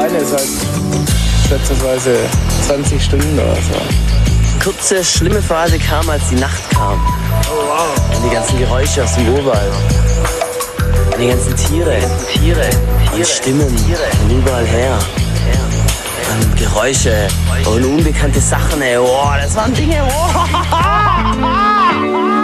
Weile, seit schätzungsweise 20 Stunden oder so. Kurze, schlimme Phase kam, als die Nacht kam. Oh wow. Und die ganzen Geräusche aus dem Urwald. Und die ganzen Tiere. Und Stimmen von überall her. Und Geräusche und unbekannte Sachen, ey. Oh, das waren Dinge. Oh.